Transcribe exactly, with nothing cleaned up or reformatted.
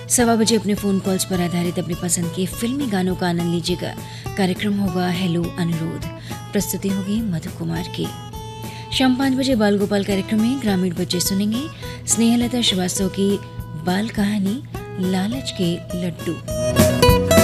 सवा बजे अपने फ़ोन कॉल्स पर आधारित अपनी पसंद के फिल्मी गानों का आनंद लीजिएगा। कार्यक्रम होगा हेलो अनुरोध, प्रस्तुति होगी मधु कुमार की। शाम पाँच बजे बाल गोपाल कार्यक्रम में ग्रामीण बच्चे सुनेंगे स्नेहलता श्रीवास्तव की बाल कहानी लालच के लड्डू।